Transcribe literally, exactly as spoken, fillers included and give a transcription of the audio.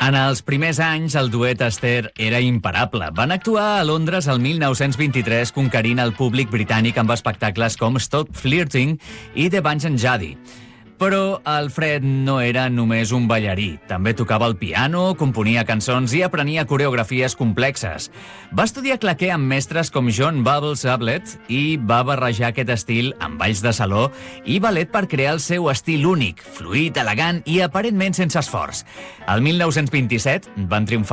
En els primers anys, el duet Aster era imparable. Van actuar a Londres el mil nou-cents vint-i-tres, conquerint el públic britànic amb espectacles com Stop Flirting i The Bunch and Judy. Però el Fred no era només un ballarí. També tocava el piano, componia cançons i aprenia coreografies complexes. Va estudiar claqué amb mestres com John Bubbles Ablett i va barrejar aquest estil amb balls de saló i ballet per crear el seu estil únic, fluid, elegant i aparentment sense esforç. El mil nou-cents vint-i-set van triomfar